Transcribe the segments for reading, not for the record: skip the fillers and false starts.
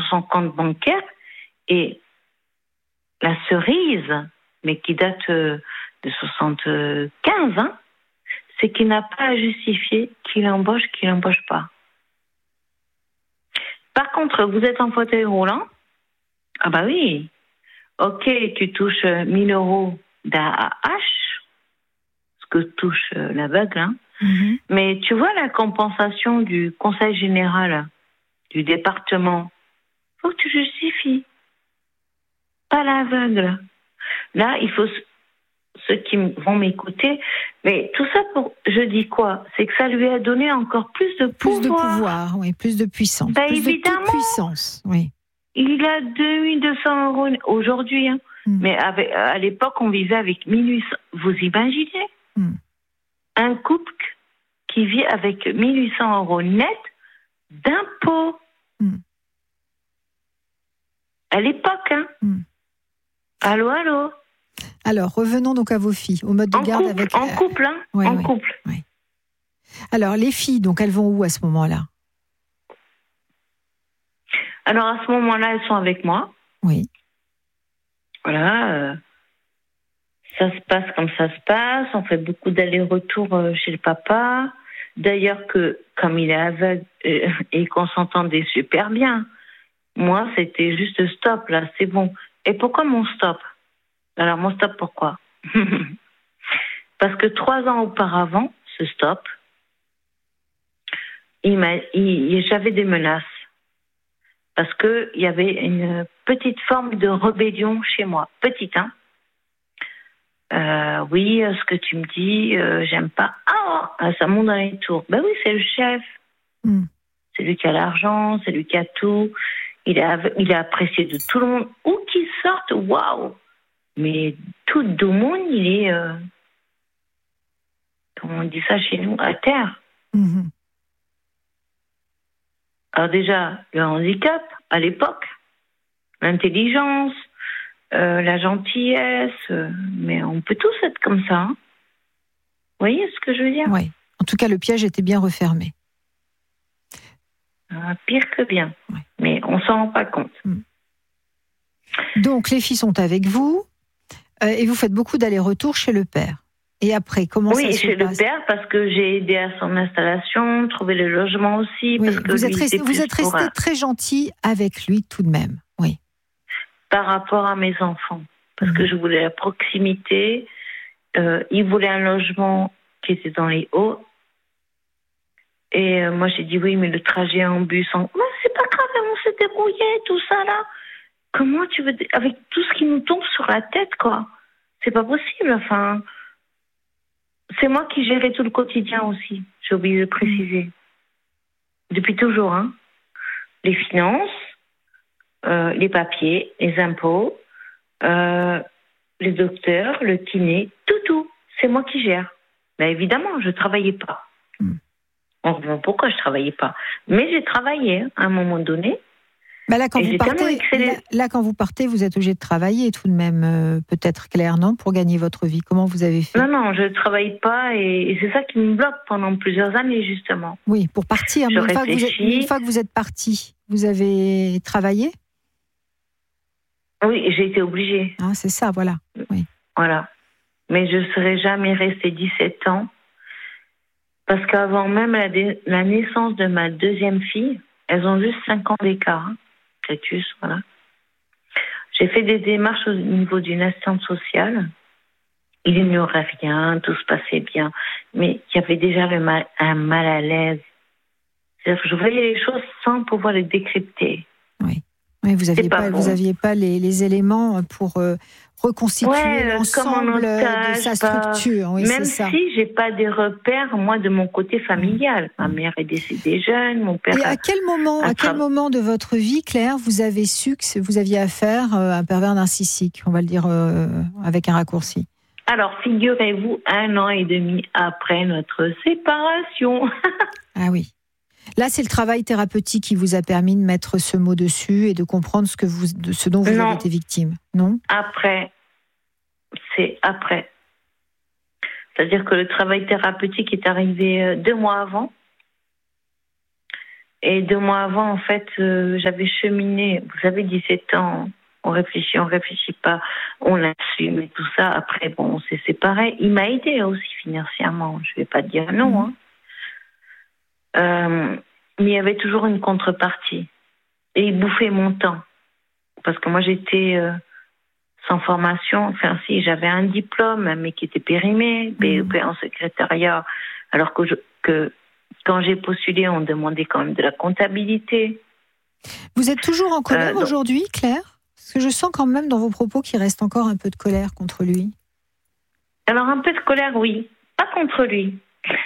son compte bancaire. Et la cerise, mais qui date de 75, hein, c'est qu'il n'a pas à justifier qu'il embauche pas. Par contre, vous êtes en fauteuil roulant. Ah bah oui. Ok, tu touches 1 000 euros d'AAH, ce que touche l'aveugle, hein. Mm-hmm. Mais tu vois la compensation du conseil général du département, faut que tu justifies. Pas l'aveugle. Là, il faut ceux qui vont m'écouter, mais tout ça je dis quoi? C'est que ça lui a donné encore plus de pouvoir. Plus de pouvoir, oui, plus de puissance. Bah, plus évidemment. De toute puissance, oui. Il a 2 200 euros aujourd'hui, hein. Mais à l'époque, on vivait avec 1 800. Vous imaginez? Un couple qui vit avec 1 800 euros net d'impôts. À l'époque, hein. Allô. Alors, revenons donc à vos filles, au mode de garde avec... En couple, hein. Ouais, en ouais, couple. Ouais. Alors, les filles, donc, elles vont où à ce moment-là? Alors, à ce moment-là, elles sont avec moi. Oui. Voilà. Ça se passe comme ça se passe. On fait beaucoup d'allers-retours chez le papa. D'ailleurs, comme il est aveugle et qu'on s'entendait super bien, moi, c'était juste stop, là, c'est bon. Et pourquoi mon stop? Alors, mon stop, pourquoi? Parce que 3 ans auparavant, ce stop, j'avais des menaces. Parce qu'il y avait une petite forme de rébellion chez moi. Petite, hein. Oui, ce que tu me dis, j'aime pas. Ah, ça monte dans les tours. Ben oui, c'est le chef. C'est lui qui a l'argent, c'est lui qui a tout. Il est apprécié de tout le monde. Où qu'il sorte, waouh! Mais tout le monde, il est, comment on dit ça chez nous, à terre. Alors déjà, le handicap, à l'époque, l'intelligence, la gentillesse, mais on peut tous être comme ça. Hein. Vous voyez ce que je veux dire? Oui. En tout cas, le piège était bien refermé. Pire que bien. Ouais. Mais on s'en rend pas compte. Donc, les filles sont avec vous et vous faites beaucoup d'allers-retours chez le père. Et après, comment ça se passe? Oui, chez le père, parce que j'ai aidé à son installation, trouver le logement aussi. Oui, parce que vous êtes resté très gentil avec lui tout de même. Oui. Par rapport à mes enfants. Parce que je voulais la proximité. Il voulait un logement qui était dans les Hauts. Et moi, j'ai dit oui, mais le trajet en bus, c'est pas grave, on s'est débrouillé, tout ça là. Comment tu veux, avec tout ce qui nous tombe sur la tête, quoi. C'est pas possible, enfin. C'est moi qui gérais tout le quotidien aussi, j'ai oublié de préciser. Depuis toujours, hein. Les finances, les papiers, les impôts, les docteurs, le kiné, tout. C'est moi qui gère. Mais évidemment, je travaillait pas. Pourquoi je travaillais pas? Mais j'ai travaillé à un moment donné. Bah là, quand vous partez, vous êtes obligé de travailler tout de même, peut-être, Claire, non? Pour gagner votre vie. Comment vous avez fait? Non, je ne travaille pas et c'est ça qui me bloque pendant plusieurs années, justement. Oui, pour partir. Mais une fois que vous êtes parti, vous avez travaillé? Oui, j'ai été obligée. Ah, c'est ça, voilà. Oui. Voilà. Mais je ne serais jamais restée 17 ans. Parce qu'avant même la naissance de ma deuxième fille, elles ont juste 5 ans d'écart. Hein. Voilà. J'ai fait des démarches au niveau d'une assistante sociale. Il n'y aurait rien, tout se passait bien. Mais il y avait déjà un mal à l'aise. C'est-à-dire que je voyais les choses sans pouvoir les décrypter. Oui, vous n'aviez pas les éléments pour reconstituer l'ensemble de sa structure. Oui, même si j'ai pas des repères, moi, de mon côté familial. Ma mère est décédée jeune, mon père... Et à quel moment de votre vie, Claire, vous avez su que vous aviez affaire à un pervers narcissique, on va le dire avec un raccourci? Alors, figurez-vous, 1 an et demi après notre séparation. Ah oui. Là, c'est le travail thérapeutique qui vous a permis de mettre ce mot dessus et de comprendre ce dont vous avez été victime, non? C'est après. C'est-à-dire que le travail thérapeutique est arrivé 2 mois avant. Et 2 mois avant, en fait, j'avais cheminé. Vous savez, 17 ans, on réfléchit pas, on l'assume et tout ça. Après, bon, on s'est séparés. Il m'a aidé aussi financièrement. Je vais pas dire non. Mais il y avait toujours une contrepartie. Et il bouffait mon temps. Parce que moi, j'étais sans formation. Enfin, si, j'avais un diplôme, mais qui était périmé, BEP en secrétariat. Alors que quand j'ai postulé, on demandait quand même de la comptabilité. Vous êtes toujours en colère aujourd'hui, Claire ? Parce que je sens quand même dans vos propos qu'il reste encore un peu de colère contre lui. Alors, un peu de colère, oui. Pas contre lui.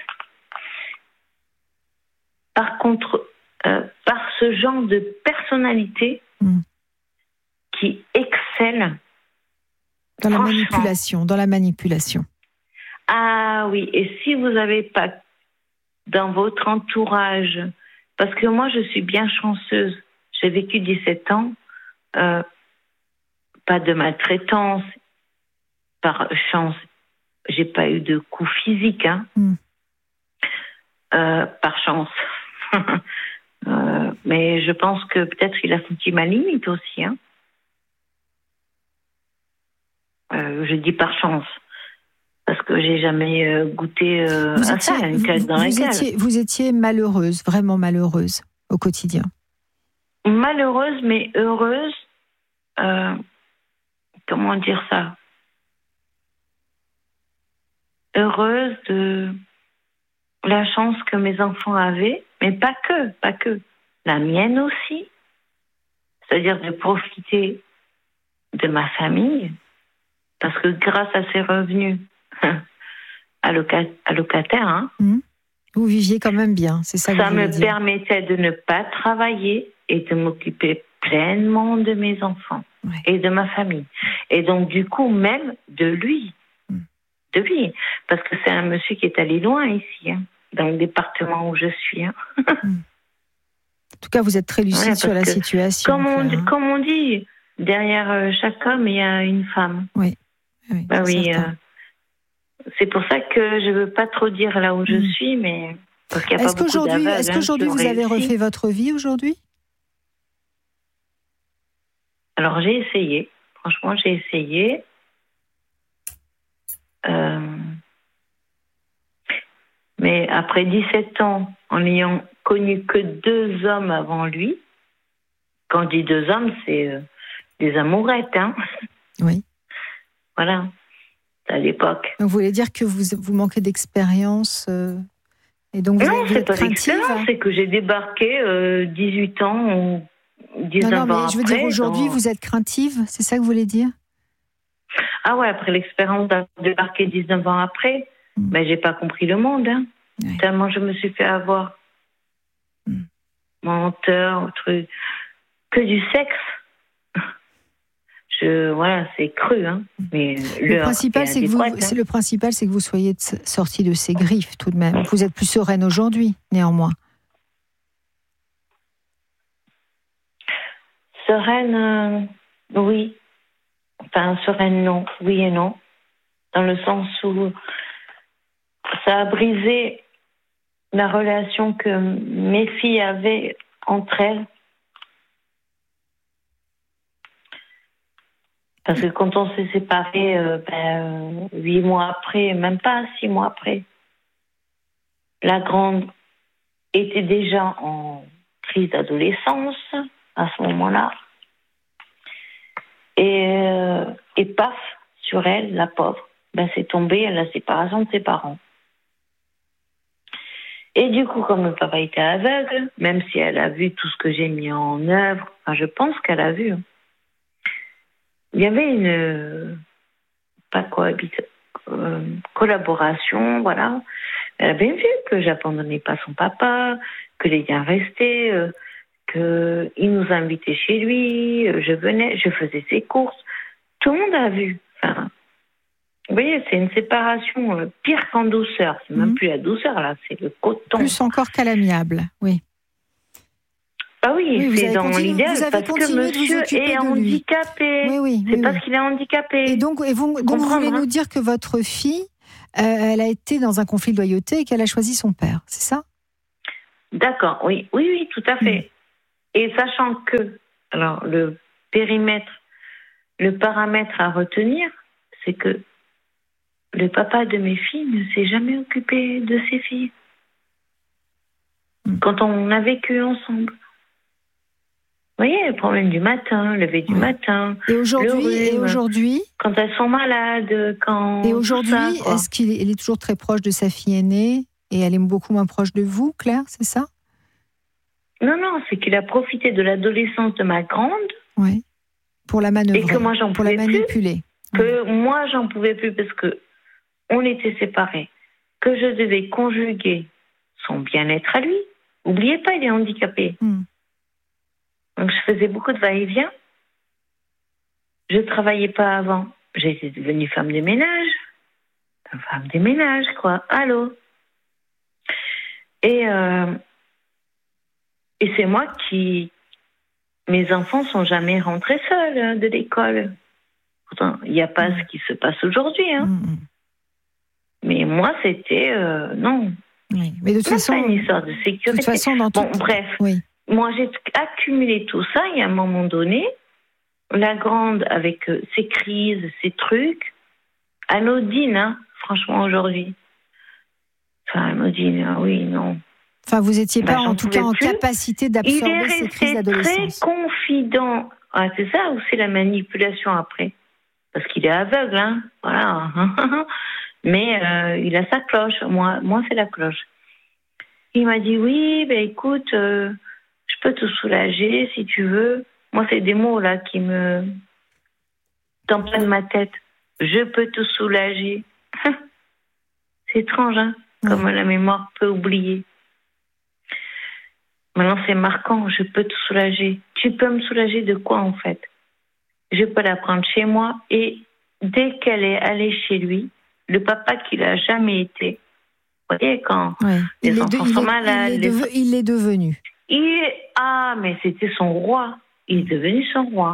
Par contre, par ce genre de personnalité qui excelle dans la manipulation. Ah oui, et si vous n'avez pas dans votre entourage, parce que moi je suis bien chanceuse, j'ai vécu 17 ans, pas de maltraitance, par chance, j'ai pas eu de coup physique, par chance. Mais je pense que peut-être il a senti ma limite aussi. Je dis par chance. Parce que j'ai jamais goûté à ça, une claque dans la gueule. Vous étiez malheureuse, vraiment malheureuse au quotidien. Malheureuse, mais heureuse. Comment dire ça ? Heureuse de la chance que mes enfants avaient, mais pas que. La mienne aussi. C'est-à-dire de profiter de ma famille. Parce que grâce à ces revenus allocataires, vous viviez quand même bien, c'est ça que ça me permettait de ne pas travailler et de m'occuper pleinement de mes enfants et de ma famille. Et donc, du coup, même de lui. Parce que c'est un monsieur qui est allé loin ici, dans le département où je suis. En tout cas, vous êtes très lucide sur la situation. Comme on dit, derrière chaque homme, il y a une femme. Oui. C'est pour ça que je veux pas trop dire là où je suis, mais parce qu'il y a pas beaucoup d'aveugles. Est-ce qu'aujourd'hui vous avez refait votre vie aujourd'hui ? Alors j'ai essayé. Franchement, j'ai essayé. Mais après 17 ans, en n'ayant connu que 2 hommes avant lui, quand je dis 2 hommes, c'est des amourettes, Oui. Voilà, à l'époque. Donc, vous voulez dire que vous manquez d'expérience et donc non, c'est pas l'expérience, c'est que j'ai débarqué 18 ans ou 19 ans après. Non, mais je veux dire, aujourd'hui, vous êtes craintive, c'est ça que vous voulez dire ? Ah ouais, après l'expérience d'avoir débarqué 19 ans après, mais j'ai pas compris le monde, tellement je me suis fait avoir. Menteur, truc, que du sexe. Voilà, c'est cru, mais le principal, c'est que vous soyez sorti de ces griffes tout de même. Vous êtes plus sereine aujourd'hui, néanmoins. Sereine, oui. Enfin, sereine, non. Oui et non. Dans le sens où ça a brisé la relation que mes filles avaient entre elles. Parce que quand on s'est séparés, 8 mois après, même pas 6 mois après, la grande était déjà en crise d'adolescence à ce moment-là. Et paf, sur elle, la pauvre, c'est tombé à la séparation de ses parents. Et du coup, comme le papa était aveugle, même si elle a vu tout ce que j'ai mis en œuvre, je pense qu'elle a vu. Il y avait une collaboration, voilà. Elle a bien vu que j'abandonnais pas son papa, que les liens restaient, qu'il nous invitait chez lui, je venais, je faisais ses courses. Tout le monde a vu. Enfin, vous voyez, c'est une séparation pire qu'en douceur. C'est même plus la douceur, là, c'est le coton. Plus encore qu'à l'amiable, oui. Ah oui, c'est dans l'idéal, parce que monsieur est handicapé. Oui, c'est parce qu'il est handicapé. Et donc vous voulez nous dire que votre fille, elle a été dans un conflit de loyauté et qu'elle a choisi son père, c'est ça ? D'accord, oui, tout à fait. Et sachant que, alors, le paramètre à retenir, c'est que le papa de mes filles ne s'est jamais occupé de ses filles. Quand on a vécu ensemble. Vous voyez, le problème du matin, lever du matin. Et aujourd'hui, quand elles sont malades, quand. Et aujourd'hui, est-ce qu'il est toujours très proche de sa fille aînée et elle est beaucoup moins proche de vous, Claire, c'est ça? Non, c'est qu'il a profité de l'adolescence de ma grande. Oui. Pour la manœuvrer. Et que moi, j'en pouvais pour la manipuler. Que moi, j'en pouvais plus parce que on était séparés. Que je devais conjuguer son bien-être à lui. N'oubliez pas, il est handicapé. Donc, je faisais beaucoup de va-et-vient. Je ne travaillais pas avant. J'étais devenue femme de ménage. Femme de ménage, quoi. Allô. Et c'est moi qui... Mes enfants sont jamais rentrés seuls de l'école. Pourtant, il n'y a pas ce qui se passe aujourd'hui. Mais moi, c'était... non. Oui. Mais de toute façon... C'est une histoire de sécurité. De toute façon, bref. Oui. Moi, j'ai accumulé tout ça et à un moment donné, la grande, avec ses crises, ses trucs, anodine, franchement, aujourd'hui. Enfin, anodine, oui, non. Enfin, vous n'étiez pas, en tout cas, en capacité d'absorber ces crises d'adolescence. Il est resté très confident. Ah, c'est ça ou c'est la manipulation après? Parce qu'il est aveugle, voilà. Mais il a sa cloche. Moi, c'est la cloche. Il m'a dit, oui, écoute... je peux te soulager si tu veux. Moi, c'est des mots là qui me dans plein de ma tête. Je peux te soulager. C'est étrange, comme la mémoire peut oublier. Maintenant, c'est marquant. Je peux te soulager. Tu peux me soulager de quoi en fait? Je peux la prendre chez moi et dès qu'elle est allée chez lui, le papa qu'il a jamais été. Vous voyez quand les enfants sont malades, il est devenu. Mais c'était son roi. Il est devenu son roi.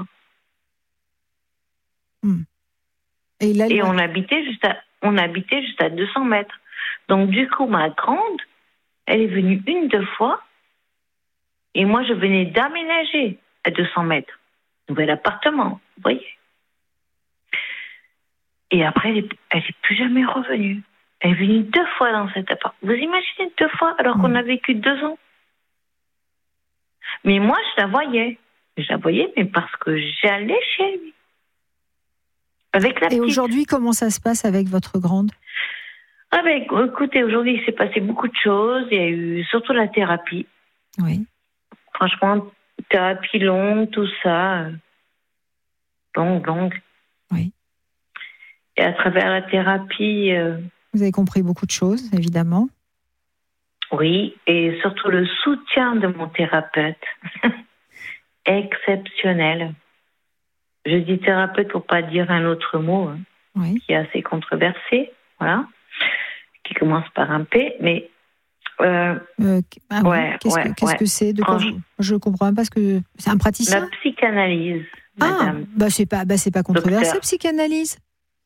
Et on habitait juste à 200 mètres. Donc, du coup, ma grande, elle est venue 1-2 fois. Et moi, je venais d'aménager à 200 mètres. Nouvel appartement, vous voyez. Et après, elle n'est plus jamais revenue. Elle est venue 2 fois dans cet appartement. Vous imaginez 2 fois alors qu'on a vécu 2 ans? Mais moi, je la voyais. Je la voyais, mais parce que j'allais chez lui. Avec la petite. Et aujourd'hui, comment ça se passe avec votre grande? Écoutez, aujourd'hui, il s'est passé beaucoup de choses. Il y a eu surtout la thérapie. Oui. Franchement, thérapie longue, tout ça. Longue. Oui. Et à travers la thérapie... Vous avez compris beaucoup de choses, évidemment. Oui, et surtout le soutien de mon thérapeute. Exceptionnel. Je dis thérapeute pour pas dire un autre mot qui est assez controversé, voilà, qui commence par un P, mais qu'est-ce que c'est? De quoi je comprends pas parce que c'est un praticien. La psychanalyse. Madame. C'est pas controversé, docteur. Psychanalyse.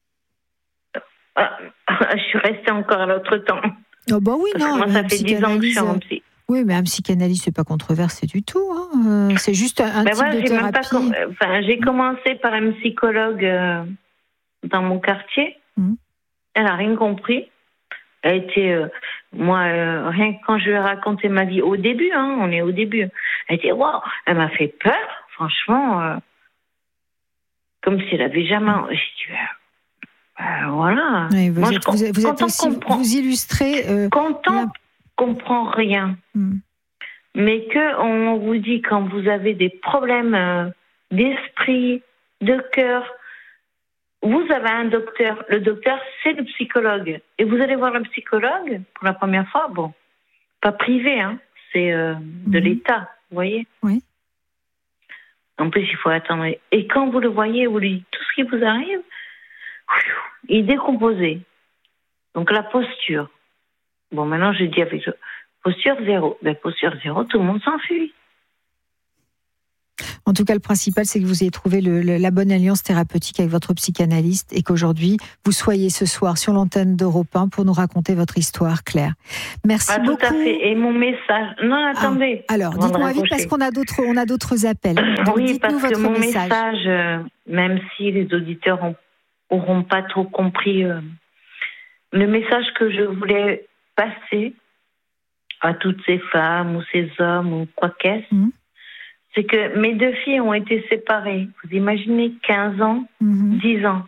Je suis restée encore à l'autre temps. Oh oui, non. Moi, ça fait 10 ans que je suis en psy. Oui, mais un psychanalyste, c'est pas controversé du tout. C'est juste un type de thérapie. J'ai commencé par un psychologue dans mon quartier. Elle a rien compris. Elle était, rien que quand je lui ai raconté ma vie au début, on est au début. Elle était waouh, elle m'a fait peur, franchement, comme si elle avait jamais. J'ai dit, voilà. Oui, vous êtes aussi, vous illustrez. Quand on comprend rien, mais que on vous dit quand vous avez des problèmes d'esprit, de cœur, vous avez un docteur. Le docteur, c'est le psychologue. Et vous allez voir le psychologue pour la première fois, pas privé, c'est de l'État, vous voyez. Oui. En plus, il faut attendre. Et quand vous le voyez, vous lui dites tout ce qui vous arrive, il est décomposé. Donc la posture. Maintenant, je dis avec posture 0. Posture 0, tout le monde s'enfuit. En tout cas, le principal, c'est que vous ayez trouvé la bonne alliance thérapeutique avec votre psychanalyste et qu'aujourd'hui, vous soyez ce soir sur l'antenne d'Europe 1 pour nous raconter votre histoire, Claire. Merci beaucoup. Tout à fait. Et mon message... Non, attendez. Alors, dites-moi vite parce qu'on a d'autres appels. Donc, oui, parce que mon message, même si les auditeurs n'auront pas trop compris, le message que je voulais passer à toutes ces femmes ou ces hommes ou quoi qu'est-ce, c'est que mes 2 filles ont été séparées. Vous imaginez 15 ans, 10 ans.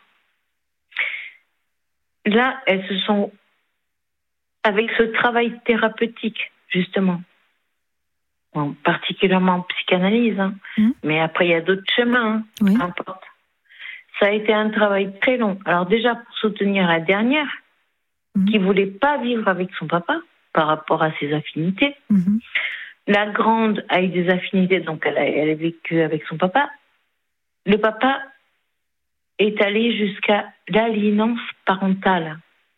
Là, elles se sont... Avec ce travail thérapeutique, justement, bon, particulièrement en psychanalyse, mais après, il y a d'autres chemins, peu importe. Ça a été un travail très long. Alors déjà, pour soutenir la dernière, qui ne voulait pas vivre avec son papa par rapport à ses affinités. La grande a eu des affinités, donc elle a vécu avec son papa. Le papa est allé jusqu'à l'aliénance parentale.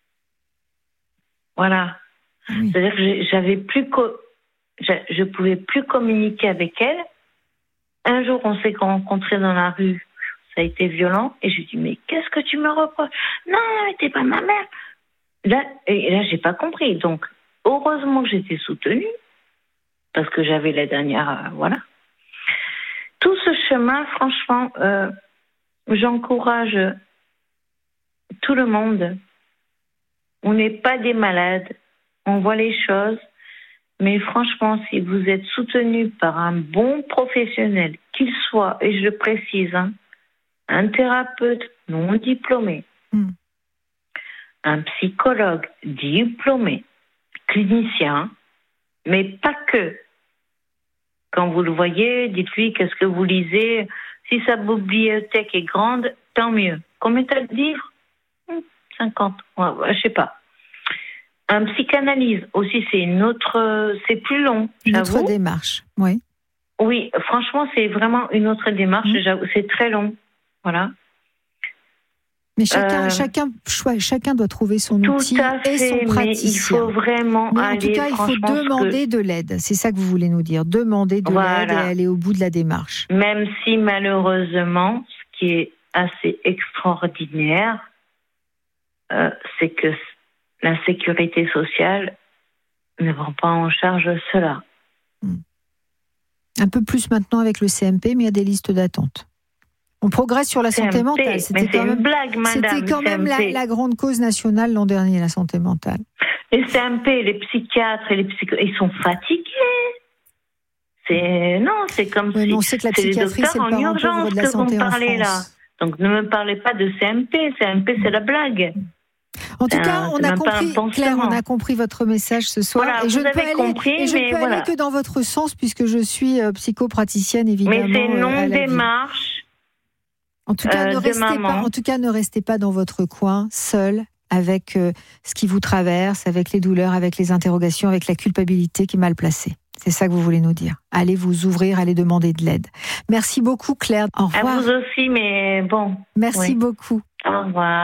Voilà. C'est-à-dire que je pouvais plus communiquer avec elle. Un jour, on s'est rencontrés dans la rue. Ça a été violent. Et je lui ai dit, mais qu'est-ce que tu me reproches? Non, t'es pas ma mère. Là, j'ai pas compris. Donc, heureusement que j'étais soutenue. Parce que j'avais la dernière, voilà. Tout ce chemin, franchement, j'encourage tout le monde. On n'est pas des malades, on voit les choses, mais franchement, si vous êtes soutenu par un bon professionnel, qu'il soit, et je le précise, un thérapeute non diplômé, un psychologue diplômé, clinicien, mais pas que. Quand vous le voyez, dites-lui qu'est-ce que vous lisez. Si sa bibliothèque est grande, tant mieux. Combien t'as de livres? 50. Ouais, je sais pas. Un psychanalyse aussi, c'est plus long. Une autre démarche, oui. Oui, franchement, c'est vraiment une autre démarche. C'est très long. Voilà. Mais chacun doit trouver son outil et son praticien. Mais il faut vraiment aller. En tout cas, il faut demander de l'aide. C'est ça que vous voulez nous dire. Demander de l'aide et aller au bout de la démarche. Même si malheureusement, ce qui est assez extraordinaire, c'est que la sécurité sociale ne prend pas en charge cela. Un peu plus maintenant avec le CMP, mais il y a des listes d'attente. On progresse sur la santé mentale. C'était quand même la grande cause nationale l'an dernier, la santé mentale. Les CMP, les psychiatres et les psychologues, ils sont fatigués. C'est comme si on sait que la psychiatrie, c'est le parent pauvre de la santé en France. Là. Donc ne me parlez pas de CMP. CMP, c'est la blague. En tout cas, on a compris, Claire, on a compris votre message ce soir. Voilà, et je ne peux aller que dans votre sens, puisque je suis psychopraticienne, évidemment. Mais c'est une longue démarche. En tout cas, ne restez pas dans votre coin, seul, avec ce qui vous traverse, avec les douleurs, avec les interrogations, avec la culpabilité qui est mal placée. C'est ça que vous voulez nous dire. Allez vous ouvrir, allez demander de l'aide. Merci beaucoup, Claire. Au revoir. À vous aussi, mais bon. Merci beaucoup. Au revoir.